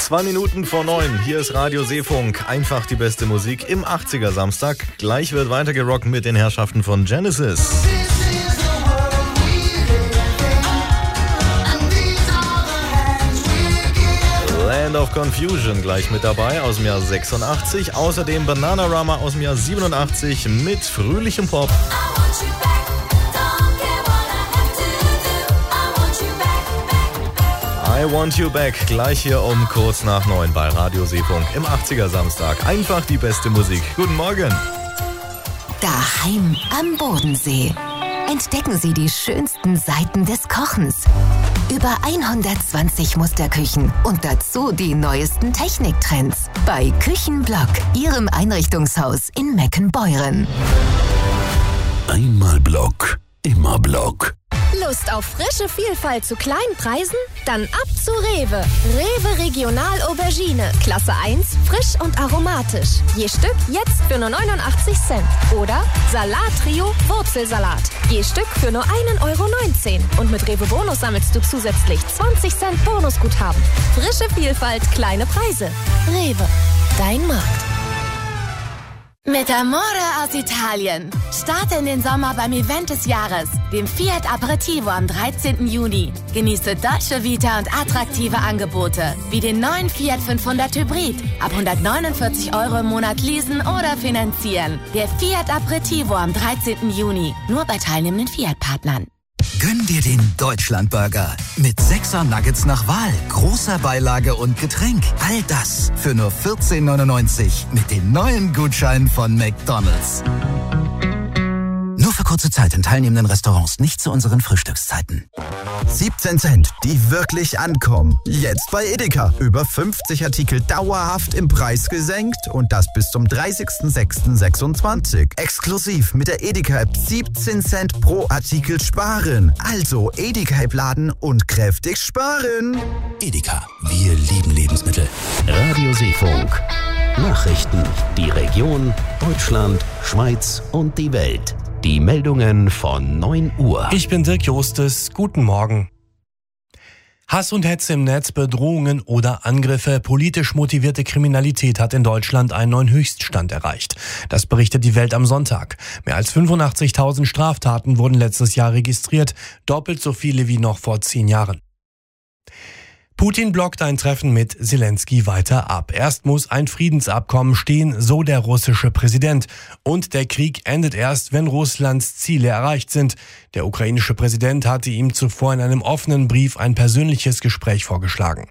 2 Minuten vor 9. Hier ist Radio Seefunk. Einfach die beste Musik im 80er Samstag. Gleich wird weitergerockt mit den Herrschaften von Genesis. Land of Confusion gleich mit dabei aus dem Jahr 86. Außerdem Bananarama aus dem Jahr 87 mit fröhlichem Pop. I Want You Back, gleich hier um kurz nach 9 bei Radio Seefunk im 80er Samstag. Einfach die beste Musik. Guten Morgen. Daheim am Bodensee. Entdecken Sie die schönsten Seiten des Kochens. Über 120 Musterküchen und dazu die neuesten Techniktrends. Bei Küchenblock, Ihrem Einrichtungshaus in Meckenbeuren. Einmal Block, immer Block. Lust auf frische Vielfalt zu kleinen Preisen? Dann ab zu Rewe. Rewe Regional Aubergine. Klasse 1, frisch und aromatisch. Je Stück jetzt für nur 89 Cent. Oder Salat Trio Wurzelsalat. Je Stück für nur 1,19 €. Und mit Rewe Bonus sammelst du zusätzlich 20 Cent Bonusguthaben. Frische Vielfalt, kleine Preise. Rewe, dein Markt. Mit Amore aus Italien. Starte in den Sommer beim Event des Jahres, dem Fiat Aperitivo am 13. Juni. Genieße Dolce Vita und attraktive Angebote, wie den neuen Fiat 500 Hybrid. Ab 149 € im Monat leasen oder finanzieren. Der Fiat Aperitivo am 13. Juni. Nur bei teilnehmenden Fiat-Partnern. Gönn dir den Deutschlandburger mit 6er Nuggets nach Wahl, großer Beilage und Getränk. All das für nur 14,99 € mit den neuen Gutscheinen von McDonald's. Nur für kurze Zeit in teilnehmenden Restaurants, nicht zu unseren Frühstückszeiten. 17 Cent, die wirklich ankommen. Jetzt bei Edeka. Über 50 Artikel dauerhaft im Preis gesenkt und das bis zum 30.06.26. Exklusiv mit der Edeka-App 17 Cent pro Artikel sparen. Also Edeka-App laden und kräftig sparen. Edeka, wir lieben Lebensmittel. Radio Seefunk. Nachrichten, die Region, Deutschland, Schweiz und die Welt. Die Meldungen von 9 Uhr. Ich bin Dirk Justus. Guten Morgen. Hass und Hetze im Netz, Bedrohungen oder Angriffe, politisch motivierte Kriminalität hat in Deutschland einen neuen Höchststand erreicht. Das berichtet die Welt am Sonntag. Mehr als 85.000 Straftaten wurden letztes Jahr registriert, doppelt so viele wie noch vor 10 Jahren. Putin blockt ein Treffen mit Zelensky weiter ab. Erst muss ein Friedensabkommen stehen, so der russische Präsident. Und der Krieg endet erst, wenn Russlands Ziele erreicht sind. Der ukrainische Präsident hatte ihm zuvor in einem offenen Brief ein persönliches Gespräch vorgeschlagen.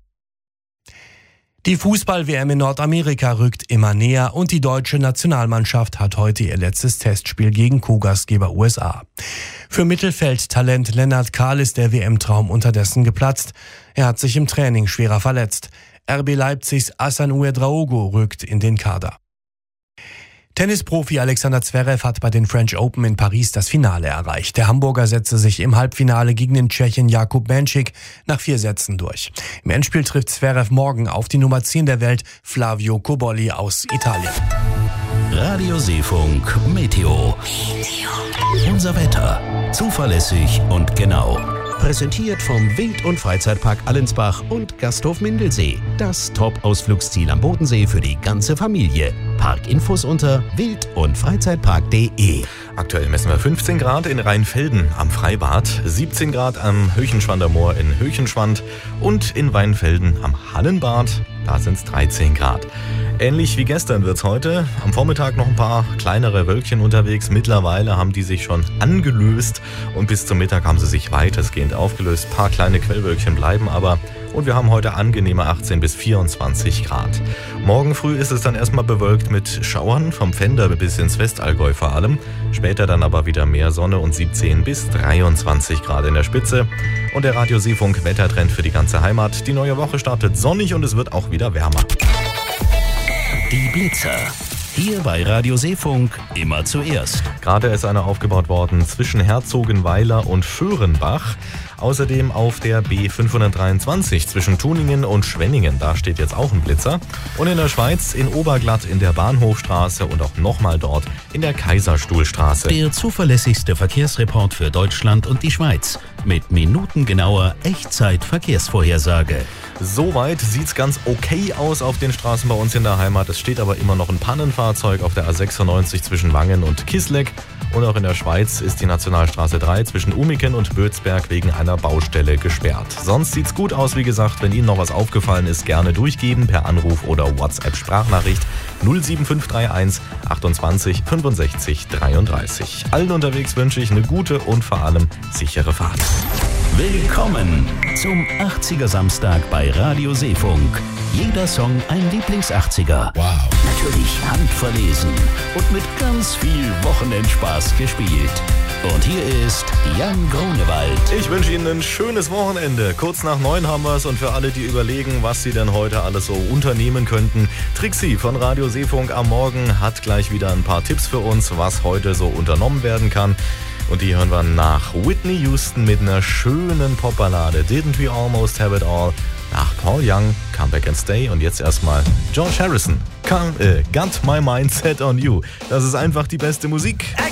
Die Fußball-WM in Nordamerika rückt immer näher und die deutsche Nationalmannschaft hat heute ihr letztes Testspiel gegen Co-Gastgeber USA. Für Mittelfeldtalent Lennart Kahl ist der WM-Traum unterdessen geplatzt. Er hat sich im Training schwerer verletzt. RB Leipzigs Hassan Ouedraogo rückt in den Kader. Tennisprofi Alexander Zverev hat bei den French Open in Paris das Finale erreicht. Der Hamburger setzte sich im Halbfinale gegen den Tschechen Jakub Benčík nach 4 Sätzen durch. Im Endspiel trifft Zverev morgen auf die Nummer 10 der Welt, Flavio Cobolli aus Italien. Radio Seefunk Meteo. Unser Wetter. Zuverlässig und genau. Präsentiert vom Wild- und Freizeitpark Allensbach und Gasthof Mindelsee. Das Top-Ausflugsziel am Bodensee für die ganze Familie. Parkinfos unter wild- und freizeitpark.de. Aktuell messen wir 15 Grad in Rheinfelden am Freibad, 17 Grad am Höchenschwander Moor in Höchenschwand und in Weinfelden am Hallenbad, da sind es 13 Grad. Ähnlich wie gestern wird es heute. Am Vormittag noch ein paar kleinere Wölkchen unterwegs. Mittlerweile haben die sich schon angelöst und bis zum Mittag haben sie sich weitestgehend aufgelöst. Ein paar kleine Quellwölkchen bleiben aber. Und wir haben heute angenehme 18 bis 24 Grad. Morgen früh ist es dann erstmal bewölkt mit Schauern, vom Pfänder bis ins Westallgäu vor allem. Später dann aber wieder mehr Sonne und 17 bis 23 Grad in der Spitze. Und der Radio Seefunk Wettertrend für die ganze Heimat. Die neue Woche startet sonnig und es wird auch wieder wärmer. Die Blitzer. Hier bei Radio Seefunk immer zuerst. Gerade ist einer aufgebaut worden zwischen Herzogenweiler und Föhrenbach. Außerdem auf der B523 zwischen Tuningen und Schwenningen. Da steht jetzt auch ein Blitzer. Und in der Schweiz in Oberglatt in der Bahnhofstraße und auch nochmal dort in der Kaiserstuhlstraße. Der zuverlässigste Verkehrsreport für Deutschland und die Schweiz. Mit minutengenauer Echtzeit-Verkehrsvorhersage. Soweit sieht's ganz okay aus auf den Straßen bei uns in der Heimat. Es steht aber immer noch ein Pannenfahrzeug auf der A96 zwischen Wangen und Kisleck. Und auch in der Schweiz ist die Nationalstraße 3 zwischen Umiken und Bödsberg wegen einer Baustelle gesperrt. Sonst sieht's gut aus, wie gesagt. Wenn Ihnen noch was aufgefallen ist, gerne durchgeben per Anruf oder WhatsApp-Sprachnachricht 07531 28 65 33. Allen unterwegs wünsche ich eine gute und vor allem sichere Fahrt. Willkommen zum 80er Samstag bei Radio Seefunk. Jeder Song ein Lieblings-80er. Wow. Natürlich handverlesen und mit ganz viel Wochenendspaß gespielt. Und hier ist Jan Grunewald. Ich wünsche Ihnen ein schönes Wochenende. Kurz nach 9 haben wir es und für alle, die überlegen, was sie denn heute alles so unternehmen könnten, Trixie von Radio Seefunk am Morgen hat gleich wieder ein paar Tipps für uns, was heute so unternommen werden kann. Und die hören wir nach Whitney Houston mit einer schönen Popballade. Didn't We Almost Have It All? Nach Paul Young, Come Back and Stay. Und jetzt erstmal George Harrison, Got My Mind Set on You. Das ist einfach die beste Musik.